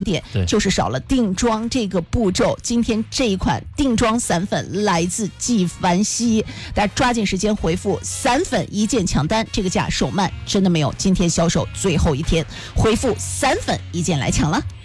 点，就是少了定妆这个步骤。今天这一款定妆散粉来自纪梵希，大家抓紧时间回复散粉一键抢单，这个价手慢，真的没有，今天销售最后一天，回复散粉一键来抢了。